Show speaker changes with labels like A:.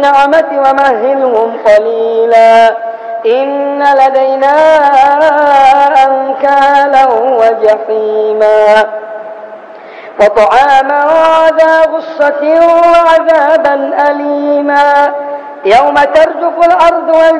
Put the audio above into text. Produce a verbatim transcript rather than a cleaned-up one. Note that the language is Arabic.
A: النعمة ومهلهم قليلا إن لدينا أنكالا وجحيما وطعاما ذا غصة وعذابا أليما يوم ترجف الأرض